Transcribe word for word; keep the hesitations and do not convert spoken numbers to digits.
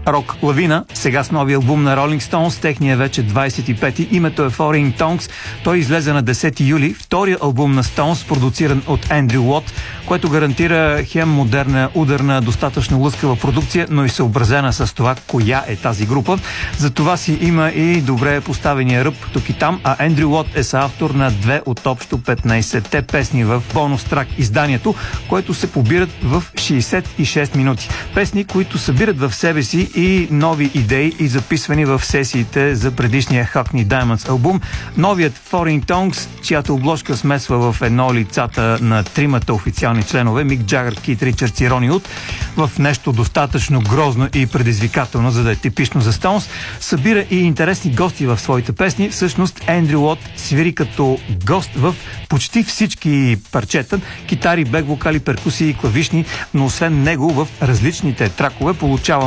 рок лавина, сега с новия албум на Rolling Stones, техния вече двайсет и пети, името е Foreign Tongues. Той излезе на десети юли, втория албум на Stones, продуциран от Ендрю Уот, което гарантира хем модерна, ударна, достатъчно лъскава продукция, но и съобразена с това, коя е тази група. За това си има и добре поставения ръб тук и там, а Ендрю Уот е съавтор на две от общо петнайсетте песни в бонус трак изданието, което се побират в шейсет и шест минути. Песни, които събират в себе си и нови идеи и записвани в сесиите за предишния Hackney Diamonds албум. Новият Foreign Tongues, чиято обложка смесва в едно лицата на тримата официални членове, Мик Джагър, Кит Ричардс и Рони Уд, в нещо достатъчно грозно и предизвикателно, за да е типично за Stones, събира и интересни гости в своите песни. Всъщност Ендрю Уот свири като гост в почти всички парчета, китари, бек вокали, перкусии и клавишни, но освен него в различните тракове получава